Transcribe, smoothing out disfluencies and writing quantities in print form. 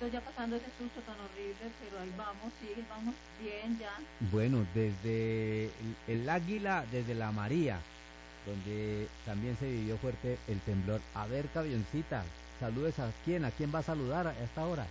poquito ya pasando ese susto tan horrible, pero ahí vamos, sí, vamos bien ya. Bueno, desde el Águila, desde la María, donde también se vivió fuerte el temblor. A ver, Cabioncita, saludes a quién va a saludar a esta hora.